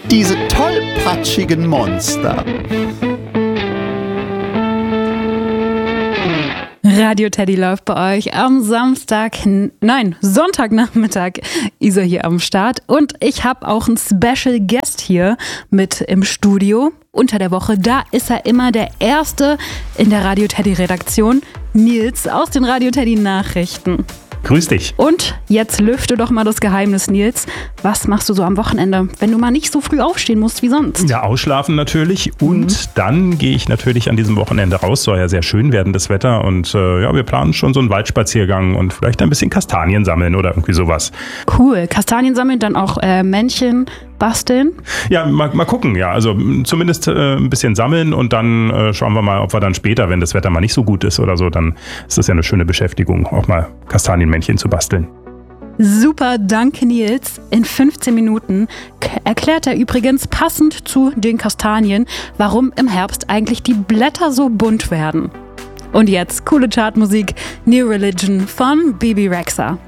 Diese tollpatschigen Monster. Radio Teddy läuft bei euch am Sonntagnachmittag. Isa hier am Start und ich habe auch einen Special Guest hier mit im Studio. Unter der Woche, da ist er immer der Erste in der Radio Teddy Redaktion, Nils aus den Radio Teddy Nachrichten. Grüß dich. Und jetzt lüfte doch mal das Geheimnis, Nils. Was machst du so am Wochenende, wenn du mal nicht so früh aufstehen musst wie sonst? Ja, ausschlafen natürlich. Und dann gehe ich natürlich an diesem Wochenende raus. Soll ja sehr schön werden, das Wetter. Und wir planen schon so einen Waldspaziergang und vielleicht ein bisschen Kastanien sammeln oder irgendwie sowas. Cool. Kastanien sammeln, dann auch Männchen basteln? Ja, mal gucken. Ja, also zumindest ein bisschen sammeln und dann schauen wir mal, ob wir dann später, wenn das Wetter mal nicht so gut ist oder so, dann ist das ja eine schöne Beschäftigung, auch mal Kastanienmännchen zu basteln. Super, danke Nils. In 15 Minuten erklärt er übrigens passend zu den Kastanien, warum im Herbst eigentlich die Blätter so bunt werden. Und jetzt coole Chartmusik, New Religion von Bebe Rexha.